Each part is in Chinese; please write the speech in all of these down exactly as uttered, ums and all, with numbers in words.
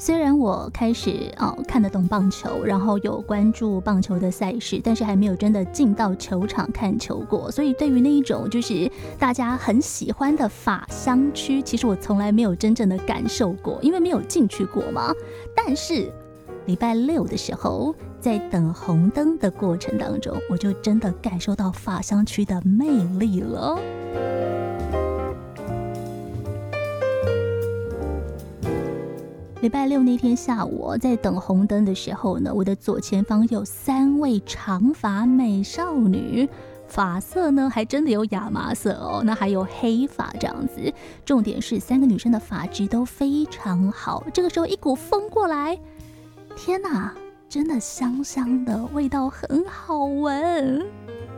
虽然我开始、哦、看得懂棒球，然后有关注棒球的赛事，但是还没有真的进到球场看球过，所以对于那一种就是大家很喜欢的法香区，其实我从来没有真正的感受过，因为没有进去过嘛。但是礼拜六的时候，在等红灯的过程当中，我就真的感受到法香区的魅力了。礼拜六那天下午，在等红灯的时候呢，我的左前方有三位长发美少女，发色呢还真的有亚麻色哦，那还有黑发这样子。重点是三个女生的发质都非常好。这个时候一股风过来，天哪，真的香香的，味道很好闻。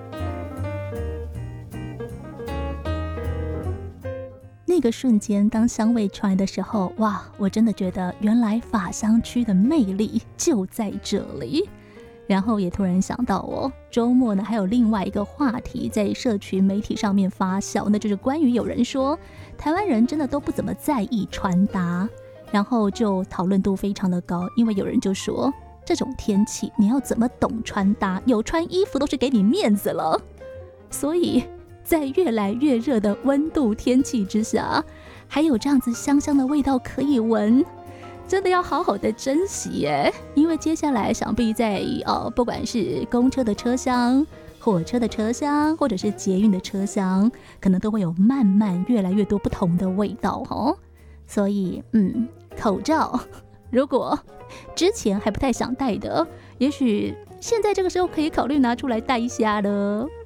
那个瞬间，当香味传来的时候，哇，我真的觉得原来法香区的魅力就在这里。然后也突然想到哦，周末呢还有另外一个话题在社群媒体上面发酵，那就是关于有人说台湾人真的都不怎么在意穿搭，然后就讨论度非常的高，因为有人就说这种天气你要怎么懂穿搭，有穿衣服都是给你面子了。所以在越来越热的温度天气之下，还有这样子香香的味道可以闻，真的要好好的珍惜耶。因为接下来想必在呃，不管是公车的车厢、火车的车厢，或者是捷运的车厢，可能都会有慢慢越来越多不同的味道哦。所以嗯，口罩如果之前还不太想戴的，也许现在这个时候可以考虑拿出来戴一下了。